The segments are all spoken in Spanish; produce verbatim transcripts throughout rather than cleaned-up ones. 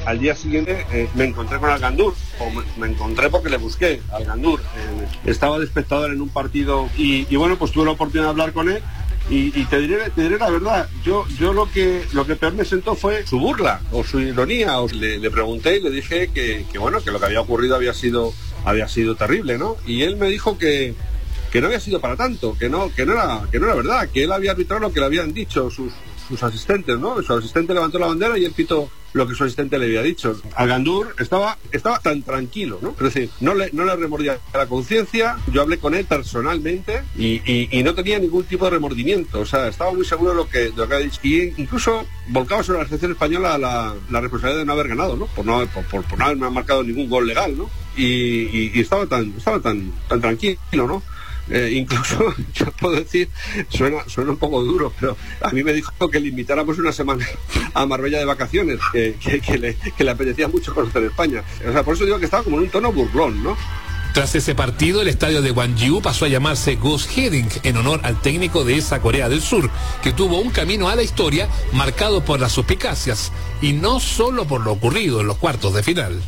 al día siguiente eh, me encontré con Al-Gandour, o me, me encontré porque le busqué al Gandour. Eh, estaba de espectador en un partido y, y bueno, pues tuve la oportunidad de hablar con él. Y, y te diré, te diré la verdad, yo, yo lo que lo que peor me sentó fue su burla o su ironía. O le, le pregunté y le dije que, que bueno, que lo que había ocurrido había sido, había sido terrible, ¿no? Y él me dijo que, que no había sido para tanto, que no, que no era, que no era verdad, que él había arbitrado lo que le habían dicho sus, sus asistentes, ¿no? Su asistente levantó la bandera y él pitó lo que su asistente le había dicho. Al-Gandour estaba, estaba tan tranquilo, ¿no? Es decir, no le, no le remordía la conciencia. Yo hablé con él personalmente y, y, y no tenía ningún tipo de remordimiento. O sea, estaba muy seguro de lo que, de lo que había dicho. Y incluso volcaba sobre la selección española la, la responsabilidad de no haber ganado, ¿no? Por no, por, por, por no haber marcado ningún gol legal, ¿no? Y, y, y estaba tan, estaba tan, tan tranquilo, ¿no? Eh, incluso, yo puedo decir, suena, suena un poco duro, pero a mí me dijo que le invitáramos una semana a Marbella de vacaciones, que, que, que, le, que le apetecía mucho conocer España. O sea, por eso digo que estaba como en un tono burlón, ¿no? Tras ese partido, el estadio de Gwangju pasó a llamarse Goose Heading, en honor al técnico de esa Corea del Sur, que tuvo un camino a la historia marcado por las suspicacias, y no solo por lo ocurrido en los cuartos de final.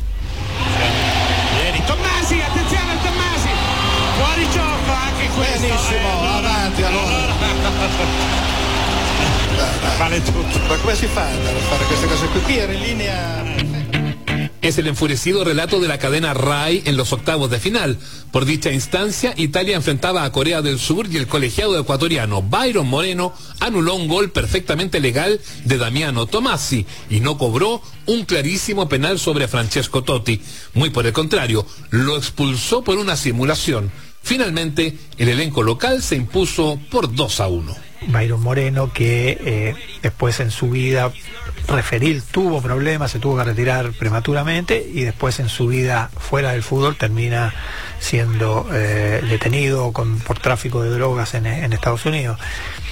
Tommasi, attenzione a Tommasi, fuori gioco anche questo. Benissimo, eh. avanti allora. Vale tutto. Ma come si fa a fare queste cose qui? Qui era in linea. Es el enfurecido relato de la cadena RAI en los octavos de final. Por dicha instancia, Italia enfrentaba a Corea del Sur y el colegiado ecuatoriano Byron Moreno anuló un gol perfectamente legal de Damiano Tommasi y no cobró un clarísimo penal sobre Francesco Totti. Muy por el contrario, lo expulsó por una simulación. Finalmente, el elenco local se impuso por dos a uno. Byron Moreno, que eh, después en su vida referil tuvo problemas, se tuvo que retirar prematuramente y después en su vida fuera del fútbol termina siendo eh, detenido con, por tráfico de drogas en, en Estados Unidos.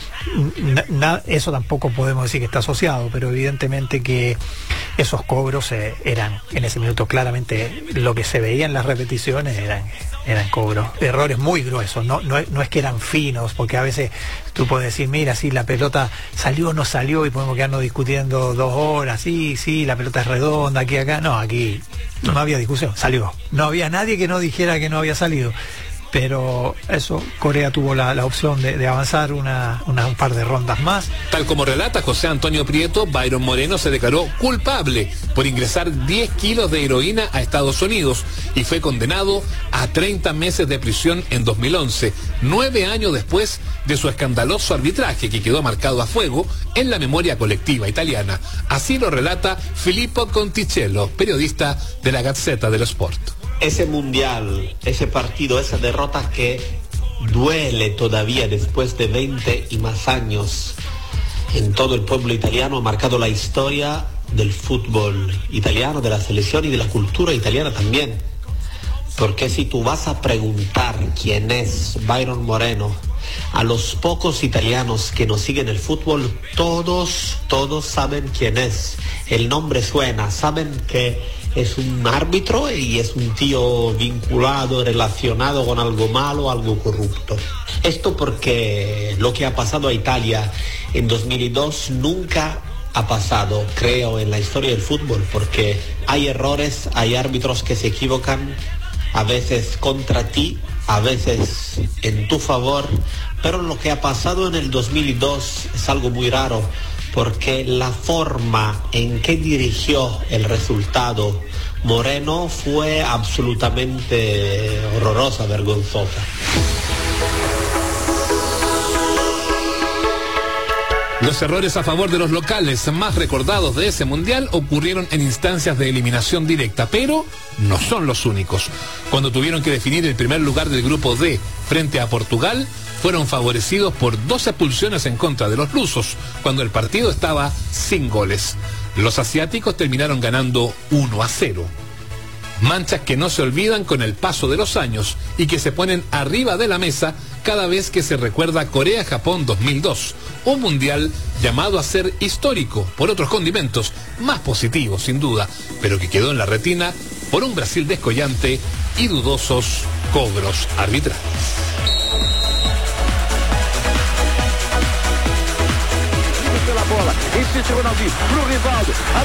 Na, na, eso tampoco podemos decir que está asociado, pero evidentemente que esos cobros eh, eran en ese minuto claramente lo que se veía en las repeticiones eran, eran cobros, errores muy gruesos, no, no, no es que eran finos, porque a veces tú puedes decir, mira, si la pelota salió o no salió y podemos quedarnos discutiendo dos horas, sí, sí, la pelota es redonda, aquí, acá, no, aquí no, no había discusión, salió, no había nadie que no dijera que no había salido. Pero eso, Corea tuvo la, la opción de, de avanzar una, una, un par de rondas más. Tal como relata José Antonio Prieto, Byron Moreno se declaró culpable por ingresar diez kilos de heroína a Estados Unidos y fue condenado a treinta meses de prisión en dos mil once, nueve años después de su escandaloso arbitraje que quedó marcado a fuego en la memoria colectiva italiana. Así lo relata Filippo Conticello, periodista de la Gazzetta dello Sport. Ese mundial, ese partido, esa derrota que duele todavía después de veinte y más años en todo el pueblo italiano, ha marcado la historia del fútbol italiano, de la selección y de la cultura italiana también. Porque si tú vas a preguntar quién es Byron Moreno a los pocos italianos que nos siguen el fútbol, todos, todos saben quién es. El nombre suena, saben que es un árbitro y es un tío vinculado, relacionado con algo malo, algo corrupto. Esto porque lo que ha pasado a Italia en dos mil dos nunca ha pasado, creo, en la historia del fútbol, porque hay errores, hay árbitros que se equivocan, a veces contra ti, a veces en tu favor, pero lo que ha pasado en el dos mil dos es algo muy raro, porque la forma en que dirigió el resultado Moreno fue absolutamente horrorosa, vergonzosa. Los errores a favor de los locales más recordados de ese mundial ocurrieron en instancias de eliminación directa, pero no son los únicos. Cuando tuvieron que definir el primer lugar del grupo D frente a Portugal, fueron favorecidos por dos expulsiones en contra de los lusos, cuando el partido estaba sin goles. Los asiáticos terminaron ganando uno a cero. Manchas que no se olvidan con el paso de los años y que se ponen arriba de la mesa cada vez que se recuerda Corea-Japón dos mil dos, un mundial llamado a ser histórico por otros condimentos, más positivos sin duda, pero que quedó en la retina por un Brasil descollante y dudosos cobros arbitrales. Bola, insiste Ronaldinho pro Rivaldo.